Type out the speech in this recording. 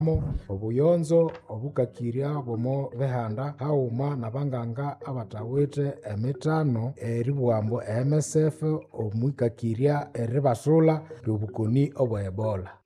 obuyonzo obukakirya bomo behanda hauma nabanganga abatawite emitano eribwambo MSF omwikakirya eribasula ryobukoni obwa Ebola.